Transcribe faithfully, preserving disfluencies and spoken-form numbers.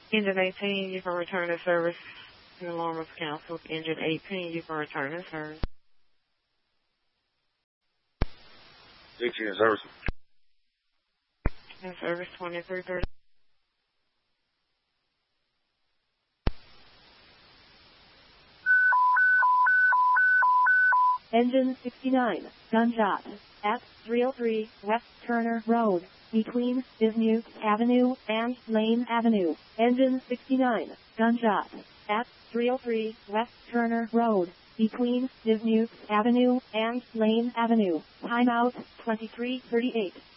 Engine eighteen, you can return to service. The alarm was canceled. Engine eighteen, you can return to service. eighteen in service. In service twenty-three thirty. Engine sixty-nine, gunshot, at three oh three West Turner Road, between Bismuth Avenue and Lane Avenue. Engine sixty-nine, gunshot, at three oh three West Turner Road, between Bismuth Avenue and Lane Avenue. Timeout twenty-three thirty-eight.